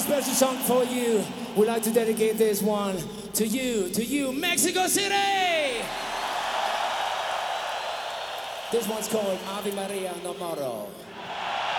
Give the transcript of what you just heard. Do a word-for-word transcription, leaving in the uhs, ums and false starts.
special song for you. We'd like to dedicate this one to you, to you, Mexico City! This one's called Ave Maria No Moro.